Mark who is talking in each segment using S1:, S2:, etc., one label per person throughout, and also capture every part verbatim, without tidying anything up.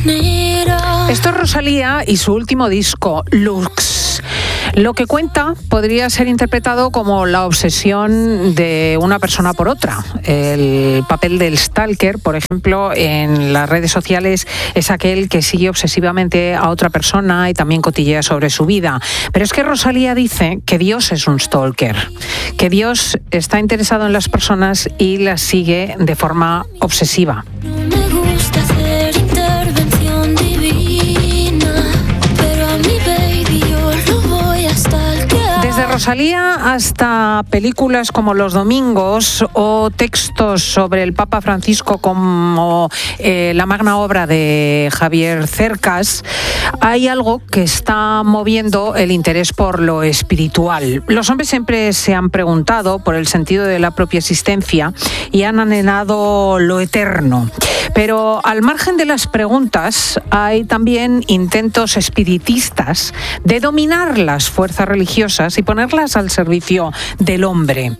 S1: Esto es Rosalía y su último disco, Lux. Lo que cuenta podría ser interpretado como la obsesión de una persona por otra. El papel del stalker, por ejemplo, en las redes sociales es aquel que sigue obsesivamente a otra persona y también cotillea sobre su vida. Pero es que Rosalía dice que Dios es un stalker, que Dios está interesado en las personas y las sigue de forma obsesiva.
S2: No me gusta hacer intervención divina, pero a mi baby yo lo voy a stalkear.
S1: Desde Rosalía hasta películas como Los Domingos o textos sobre el Papa Francisco como eh, la magna obra de Javier Cercas, hay algo que está moviendo el interés por lo espiritual. Los hombres siempre se han preguntado por el sentido de la propia existencia y han anhelado lo eterno. Pero al margen de las preguntas, hay también intentos espiritistas de dominar las fuerzas religiosas y ponerlas al servicio del hombre.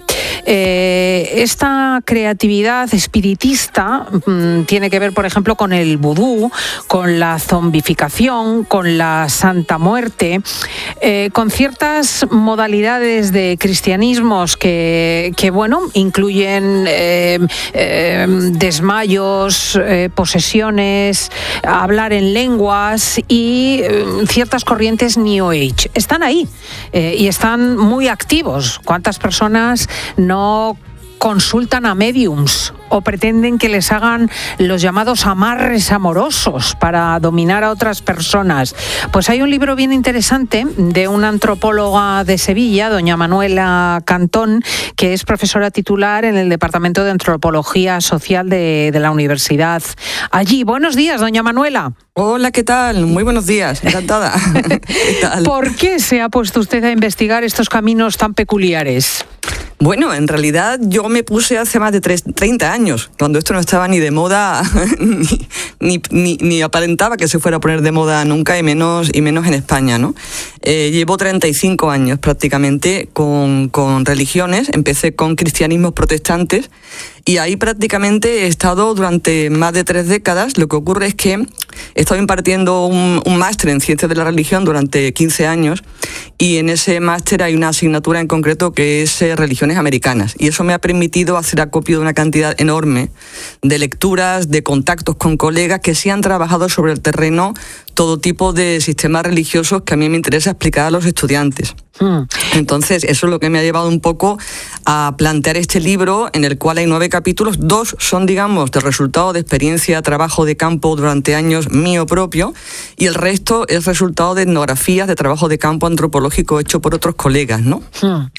S1: Eh, esta creatividad espiritista mmm, tiene que ver, por ejemplo, con el vudú, con la zombificación, con la Santa Muerte, eh, con ciertas modalidades de cristianismos que, que bueno, incluyen eh, eh, desmayos, eh, posesiones, hablar en lenguas y eh, ciertas corrientes New Age. Están ahí eh, y están muy activos. ¿Cuántas personas no consultan a médiums o pretenden que les hagan los llamados amarres amorosos para dominar a otras personas? Pues hay un libro bien interesante de una antropóloga de Sevilla, doña Manuela Cantón, que es profesora titular en el Departamento de Antropología Social de, de la Universidad allí. Buenos días, doña Manuela.
S3: Hola, ¿qué tal? Muy buenos días, encantada. ¿Qué tal?
S1: ¿Por qué se ha puesto usted a investigar estos caminos tan peculiares?
S3: Bueno, en realidad yo me puse hace más de treinta años, cuando esto no estaba ni de moda, ni, ni, ni, ni aparentaba que se fuera a poner de moda nunca, y menos, y menos en España, ¿no? Eh, llevo treinta y cinco años prácticamente con, con religiones. Empecé con cristianismos protestantes y ahí prácticamente he estado durante más de tres décadas. Lo que ocurre es que he estado impartiendo un, un máster en ciencias de la religión durante quince años, y en ese máster hay una asignatura en concreto que es eh, religiones americanas, y eso me ha permitido hacer acopio de una cantidad enorme de lecturas, de contactos con colegas que sí han trabajado sobre el terreno todo tipo de sistemas religiosos que a mí me interesa explicar a los estudiantes. Mm. Entonces, eso es lo que me ha llevado un poco a plantear este libro, en el cual hay nueve capítulos. Dos son, digamos, del resultado de experiencia, trabajo de campo durante años mío propio, y el resto es resultado de etnografías, de trabajo de campo antropológico hecho por otros colegas, ¿no?
S1: Mm.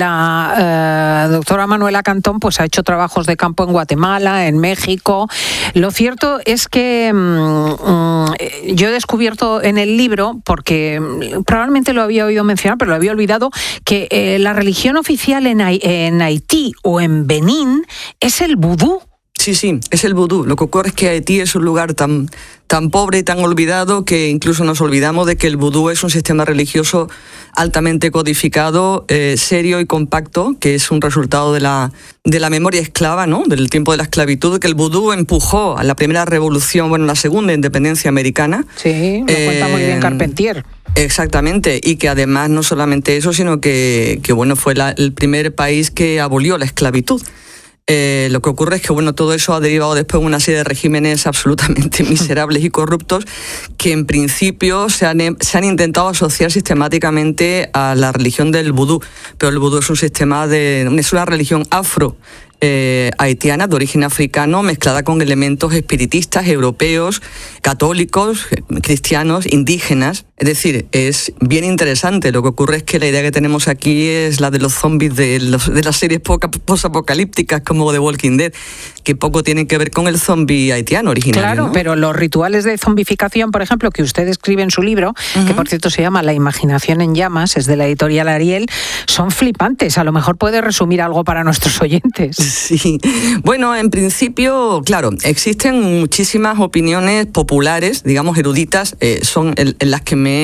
S1: La eh, doctora Manuela Cantón pues ha hecho trabajos de campo en Guatemala, en México. Lo cierto es que mm, yo he descubierto en el libro, porque probablemente lo había oído mencionar, pero lo había olvidado, que eh, la religión oficial en, en Haití o en Benín es el vudú.
S3: Sí, sí, es el vudú. Lo que ocurre es que Haití es un lugar tan, tan pobre y tan olvidado que incluso nos olvidamos de que el vudú es un sistema religioso altamente codificado, eh, serio y compacto, que es un resultado de la, de la memoria esclava, ¿no? Del tiempo de la esclavitud, que el vudú empujó a la primera revolución, bueno, la segunda independencia americana.
S1: Sí, lo eh, cuenta muy bien Carpentier.
S3: Exactamente, y que además no solamente eso, sino que, que bueno, fue la, el primer país que abolió la esclavitud. Eh, lo que ocurre es que bueno, todo eso ha derivado después de una serie de regímenes absolutamente miserables y corruptos que en principio se han, se han intentado asociar sistemáticamente a la religión del vudú, pero el vudú es un sistema de, es una religión afro Eh, haitiana de origen africano, mezclada con elementos espiritistas, europeos, católicos, cristianos, indígenas. Es decir, es bien interesante. Lo que ocurre es que la idea que tenemos aquí es la de los zombies de, los, de las series posapocalípticas como The Walking Dead, que poco tienen que ver con el zombie haitiano originario.
S1: Claro, ¿no? Pero los rituales de zombificación, por ejemplo, que usted escribe en su libro, uh-huh. que por cierto se llama La imaginación en llamas, es de la editorial Ariel, son flipantes. A lo mejor puede resumir algo para nuestros oyentes.
S3: Sí, bueno, en principio, claro, existen muchísimas opiniones populares, digamos eruditas, eh, son en, en las que me he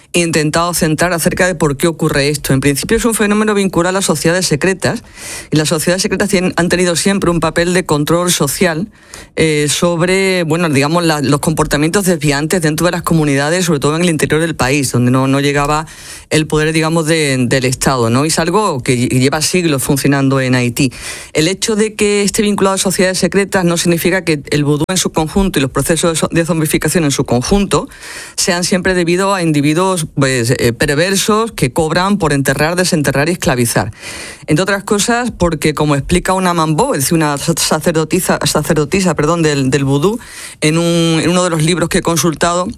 S3: he intentado centrar acerca de por qué ocurre esto. En principio es un fenómeno vinculado a las sociedades secretas, y las sociedades secretas tienen, han tenido siempre un papel de control social eh, sobre, bueno, digamos, la, los comportamientos desviantes dentro de las comunidades, sobre todo en el interior del país, donde no, no llegaba el poder, digamos, de, del Estado, ¿no? Y es algo que lleva siglos funcionando en Haití. El hecho de que esté vinculado a sociedades secretas no significa que el vudú en su conjunto y los procesos de zombificación en su conjunto sean siempre debido a individuos pues, eh, perversos que cobran por enterrar, desenterrar y esclavizar. Entre otras cosas, porque como explica una Mambo, es decir, una sacerdotisa, sacerdotisa perdón, del, del vudú, en, un, en uno de los libros que he consultado,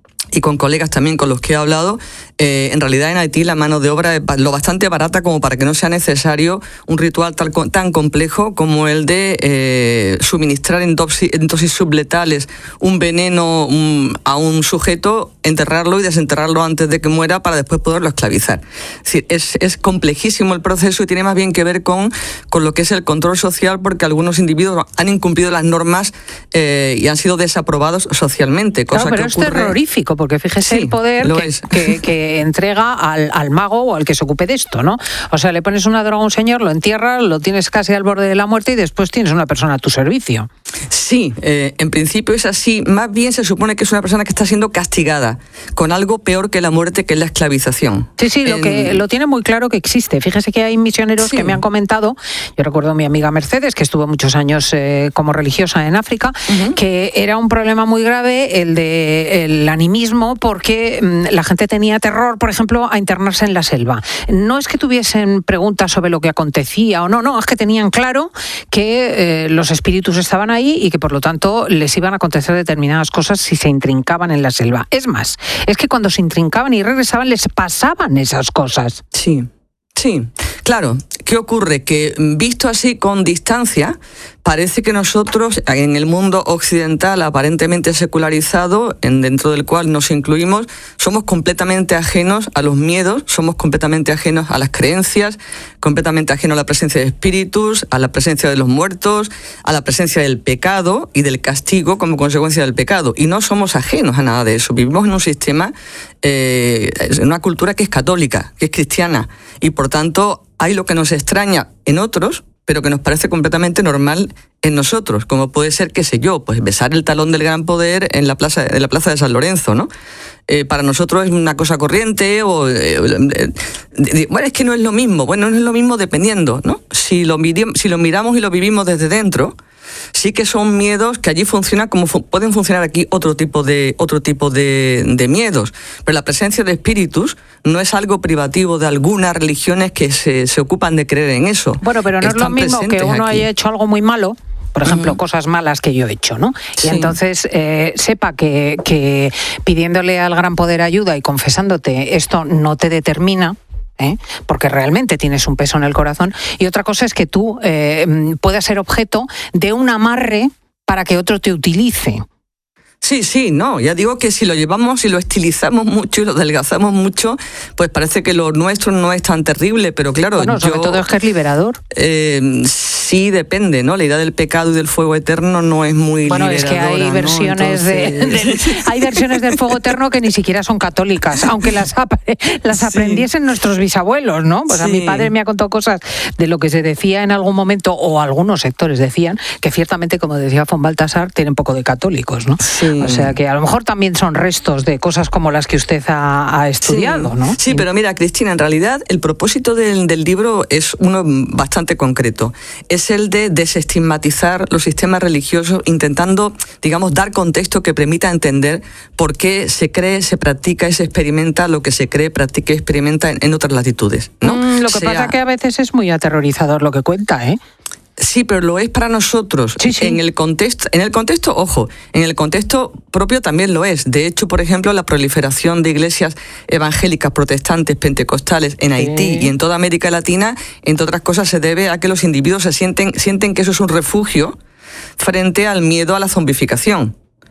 S3: y con colegas también con los que he hablado, eh, en realidad en Haití la mano de obra es lo bastante barata como para que no sea necesario un ritual tal, tan complejo como el de eh, suministrar en dosis, en dosis subletales un veneno un, a un sujeto, enterrarlo y desenterrarlo antes de que muera para después poderlo esclavizar. Es decir, es, es complejísimo el proceso y tiene más bien que ver con, con lo que es el control social, porque algunos individuos han incumplido las normas eh, y han sido desaprobados socialmente. Cosa
S1: claro, pero
S3: que
S1: es
S3: ocurre...
S1: terrorífico, porque fíjese sí, el poder que, que, que entrega al, al mago o al que se ocupe de esto, ¿no? O sea, le pones una droga a un señor, lo entierras, lo tienes casi al borde de la muerte y después tienes una persona a tu servicio.
S3: Sí, eh, en principio es así. Más bien se supone que es una persona que está siendo castigada con algo peor que la muerte, que es la esclavización.
S1: Sí, sí, lo en... que lo tiene muy claro que existe. Fíjese que hay misioneros sí. que me han comentado, yo recuerdo a mi amiga Mercedes, que estuvo muchos años eh, como religiosa en África, uh-huh. que era un problema muy grave el de el animismo, porque mmm, la gente tenía terror, por ejemplo, a internarse en la selva. No es que tuviesen preguntas sobre lo que acontecía o no, no, es que tenían claro que eh, los espíritus estaban ahí y que por lo tanto les iban a acontecer determinadas cosas si se intrincaban en la selva. Es más, es que cuando se intrincaban y regresaban les pasaban esas cosas.
S3: Sí, sí, claro. ¿Qué ocurre? Que visto así con distancia, parece que nosotros, en el mundo occidental aparentemente secularizado, en dentro del cual nos incluimos, somos completamente ajenos a los miedos, somos completamente ajenos a las creencias, completamente ajenos a la presencia de espíritus, a la presencia de los muertos, a la presencia del pecado y del castigo como consecuencia del pecado. Y no somos ajenos a nada de eso. Vivimos en un sistema, eh, en una cultura que es católica, que es cristiana, y por tanto hay lo que nos extraña en otros, pero que nos parece completamente normal en nosotros, como puede ser, qué sé yo, pues besar el talón del gran poder en la plaza, en la plaza de San Lorenzo, ¿no? Eh, para nosotros es una cosa corriente, o eh, eh, bueno, es que no es lo mismo. Bueno, no es lo mismo dependiendo, ¿no? Si lo, si lo miramos y lo vivimos desde dentro, sí que son miedos que allí funcionan como fu- pueden funcionar aquí otro tipo de otro tipo de, de miedos. Pero la presencia de espíritus no es algo privativo de algunas religiones que se, se ocupan de creer en eso.
S1: Bueno, pero no
S3: Están
S1: es lo mismo que uno
S3: aquí.
S1: haya hecho algo muy malo, por ejemplo, uh-huh. cosas malas que yo he hecho, ¿no? Y
S3: sí.
S1: entonces eh, sepa que, que pidiéndole al gran poder ayuda y confesándote esto no te determina, ¿eh? Porque realmente tienes un peso en el corazón. Y otra cosa es que tú eh, puedas ser objeto de un amarre para que otro te utilice.
S3: Sí, sí, no, ya digo que si lo llevamos y lo estilizamos mucho y lo adelgazamos mucho, pues parece que lo nuestro no es tan terrible, pero claro,
S1: bueno, sobre
S3: yo,
S1: todo es que es liberador.
S3: Eh, sí, depende, ¿no? La idea del pecado y del fuego eterno no es muy
S1: bueno,
S3: liberadora.
S1: Bueno, es que hay versiones,
S3: ¿no? Entonces...
S1: de, de, hay versiones del fuego eterno que ni siquiera son católicas, aunque las, las aprendiesen sí. nuestros bisabuelos, ¿no? Pues sí. a mi padre me ha contado cosas de lo que se decía en algún momento, o algunos sectores decían, que ciertamente, como decía von Baltasar, tienen poco de católicos, ¿no?
S3: Sí.
S1: O sea que a lo mejor también son restos de cosas como las que usted ha, ha estudiado,
S3: sí.
S1: ¿no?
S3: Sí, pero mira, Cristina, en realidad el propósito del, del libro es uno bastante concreto. Es el de desestigmatizar los sistemas religiosos, intentando, digamos, dar contexto que permita entender por qué se cree, se practica y se experimenta lo que se cree, practica y experimenta en, en otras latitudes, ¿no?
S1: Mm, lo que
S3: sea...
S1: pasa es que a veces es muy aterrorizador lo que cuenta, ¿eh?
S3: Sí, pero lo es para nosotros.
S1: Sí, sí.
S3: En el contexto, en el contexto, ojo, en el contexto propio también lo es. De hecho, por ejemplo, la proliferación de iglesias evangélicas, protestantes, pentecostales en Haití sí. y en toda América Latina, entre otras cosas, se debe a que los individuos se sienten, sienten que eso es un refugio frente al miedo a la zombificación.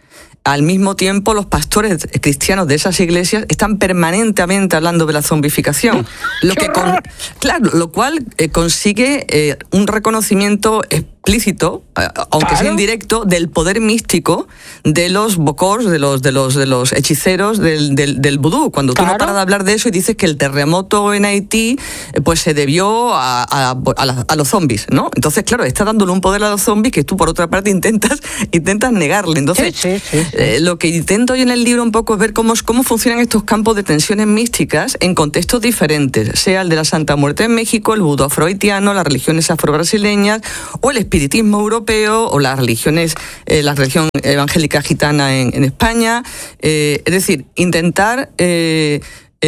S3: Al mismo tiempo, los pastores cristianos de esas iglesias están permanentemente hablando de la zombificación, lo que con, claro, lo cual eh, consigue eh, un reconocimiento eh, explícito, aunque claro. sea indirecto, del poder místico de los bokors, de los de los de los hechiceros del, del, del vudú. Cuando claro. tú no paras de hablar de eso y dices que el terremoto en Haití pues se debió a, a, a, la, a los zombies, ¿no? Entonces, claro, está dándole un poder a los zombies que tú por otra parte intentas intentas negarle. Entonces, sí, sí, sí, sí. Eh, lo que intento yo en el libro un poco es ver cómo, cómo funcionan estos campos de tensiones místicas en contextos diferentes, sea el de la Santa Muerte en México, el vudú afrohaitiano, las religiones afrobrasileñas o el espiritismo europeo o las religiones, eh, la religión evangélica gitana en, en España. Eh, es decir, intentar eh,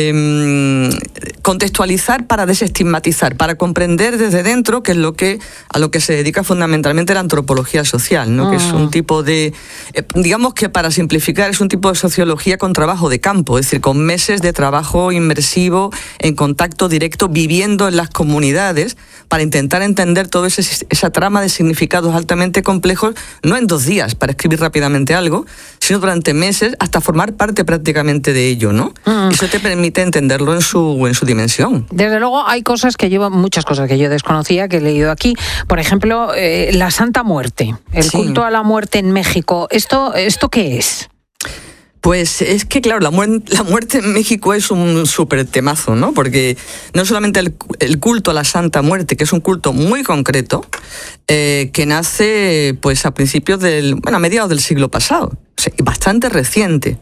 S3: eh, contextualizar para desestigmatizar, para comprender desde dentro, que es lo que a lo que se dedica fundamentalmente la antropología social, ¿no? Mm. Que es un tipo de, eh, digamos que para simplificar, es un tipo de sociología con trabajo de campo, es decir, con meses de trabajo inmersivo, en contacto directo, viviendo en las comunidades, para intentar entender toda esa trama de significados altamente complejos, no en dos días para escribir rápidamente algo, sino durante meses hasta formar parte prácticamente de ello, ¿no? Mm. Eso te permite entenderlo en su, en su dimensión.
S1: Desde luego hay cosas que yo, muchas cosas que yo desconocía, que he leído aquí. Por ejemplo, eh, la Santa Muerte, el sí. culto a la muerte en México. ¿Esto, esto qué es?
S3: Pues es que, claro, la, muer- la muerte en México es un súper temazo, ¿no? Porque no solamente el, el culto a la Santa Muerte, que es un culto muy concreto, eh, que nace pues a principios del, bueno, a mediados del siglo pasado, o sea, bastante reciente.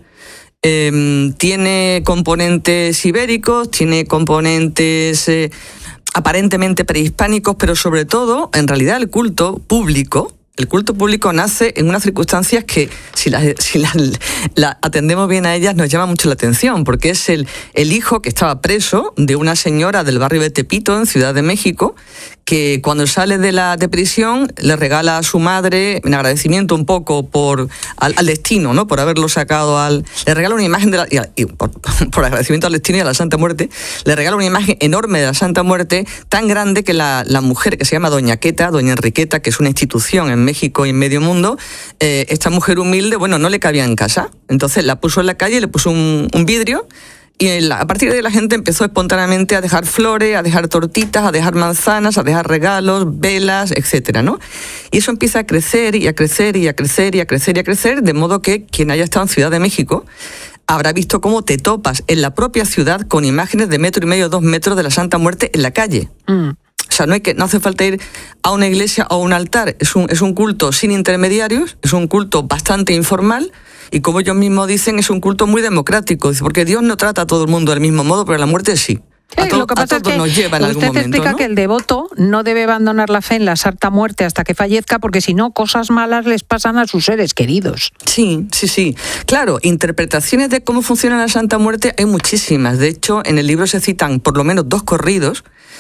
S3: Eh, tiene componentes ibéricos, tiene componentes eh, aparentemente prehispánicos, pero sobre todo, en realidad, el culto público, el culto público nace en unas circunstancias que, si las si la, la atendemos bien a ellas, nos llama mucho la atención, porque es el, el hijo que estaba preso de una señora del barrio de Tepito, en Ciudad de México, que cuando sale de la de prisión le regala a su madre, en agradecimiento un poco por al, al destino, ¿no? Por haberlo sacado al... Le regala una imagen de la... Y, y por, por agradecimiento al destino y a la Santa Muerte, le regala una imagen enorme de la Santa Muerte, tan grande que la, la mujer, que se llama Doña Queta, Doña Enriqueta, que es una institución en México y en medio mundo, eh, esta mujer humilde, bueno, no le cabía en casa. Entonces la puso en la calle, le puso un, un vidrio, y la, a partir de ahí la gente empezó espontáneamente a dejar flores, a dejar tortitas, a dejar manzanas, a dejar regalos, velas, etcétera, ¿no? Y eso empieza a crecer y a crecer y a crecer y a crecer y a crecer, de modo que quien haya estado en Ciudad de México habrá visto cómo te topas en la propia ciudad con imágenes de metro y medio, dos metros de la Santa Muerte en la calle. Mm. O sea, no, hay que, no hace falta ir a una iglesia o a un altar. Es un, es un culto sin intermediarios, es un culto bastante informal y, como ellos mismos dicen, es un culto muy democrático. Porque Dios no trata a todo el mundo del mismo modo, pero la muerte sí.
S1: Sí,
S3: a to-
S1: lo que pasa
S3: a todos
S1: es que
S3: nos lleva en algún
S1: usted
S3: momento,
S1: explica,
S3: ¿no?
S1: que el devoto no debe abandonar la fe en la Santa Muerte hasta que fallezca, porque si no, cosas malas les pasan a sus seres queridos.
S3: Sí, sí, sí. Claro, interpretaciones de cómo funciona la Santa Muerte hay muchísimas. De hecho, en el libro se citan por lo menos dos corridos,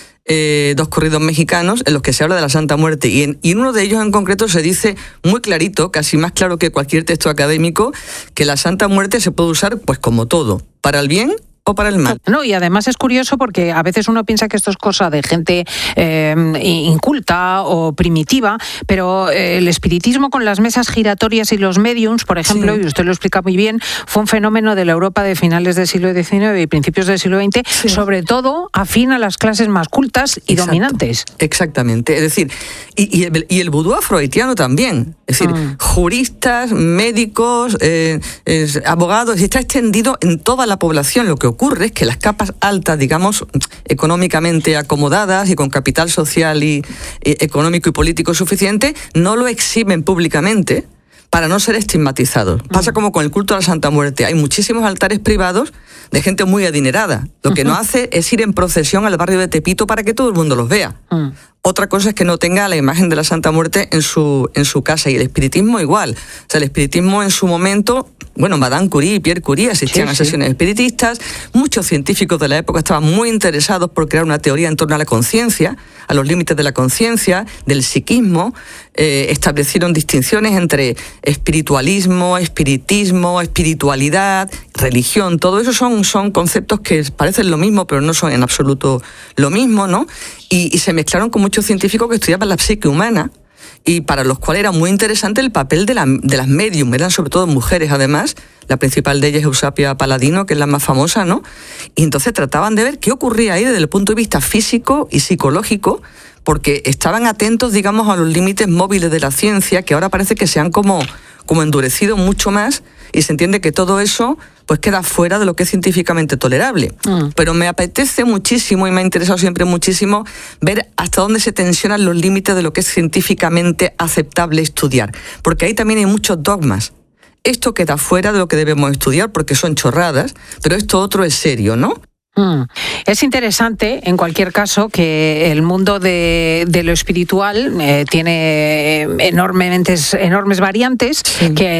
S3: Eh, dos corridos mexicanos en los que se habla de la Santa Muerte, y en, y en uno de ellos en concreto se dice muy clarito, casi más claro que cualquier texto académico, que la Santa Muerte se puede usar pues como todo, para el bien o para el mal.
S1: No, y además es curioso porque a veces uno piensa que esto es cosa de gente eh, inculta o primitiva, pero eh, el espiritismo con las mesas giratorias y los mediums, por ejemplo, sí. y usted lo explica muy bien, fue un fenómeno de la Europa de finales del siglo diecinueve y principios del siglo veinte, sí. sobre todo afín a las clases más cultas y Exacto. dominantes.
S3: Exactamente, es decir, y, y, el, y el vudú afrohaitiano también, es decir, mm. juristas, médicos, eh, eh, abogados, y está extendido en toda la población. Lo que ocurre es que las capas altas, digamos, económicamente acomodadas y con capital social y, y económico y político suficiente, no lo exhiben públicamente para no ser estigmatizados. Pasa como con el culto a la Santa Muerte. Hay muchísimos altares privados de gente muy adinerada. Lo que uh-huh. no hace es ir en procesión al barrio de Tepito para que todo el mundo los vea. Uh-huh. Otra cosa es que no tenga la imagen de la Santa Muerte en su, en su casa. Y el espiritismo igual. O sea, el espiritismo en su momento, bueno, Madame Curie y Pierre Curie asistían sí, a sesiones sí. espiritistas. Muchos científicos de la época estaban muy interesados por crear una teoría en torno a la conciencia, a los límites de la conciencia, del psiquismo. Eh, establecieron distinciones entre espiritualismo, espiritismo, espiritualidad, religión. Todo eso son, son conceptos que parecen lo mismo, pero no son en absoluto lo mismo, ¿no? Y, y se mezclaron con muchos científicos que estudiaban la psique humana y para los cuales era muy interesante el papel de, la, de las médium. Eran sobre todo mujeres, además. La principal de ellas es Eusapia Paladino, que es la más famosa, ¿no? Y entonces trataban de ver qué ocurría ahí desde el punto de vista físico y psicológico porque estaban atentos, digamos, a los límites móviles de la ciencia, que ahora parece que se han como, como endurecido mucho más, y se entiende que todo eso pues queda fuera de lo que es científicamente tolerable. Mm. Pero me apetece muchísimo y me ha interesado siempre muchísimo ver hasta dónde se tensionan los límites de lo que es científicamente aceptable estudiar, porque ahí también hay muchos dogmas. Esto queda fuera de lo que debemos estudiar porque son chorradas, pero esto otro es serio, ¿no?
S1: Mm. Es interesante, en cualquier caso, que el mundo de, de lo espiritual eh, tiene enormemente, enormes variantes, sí. que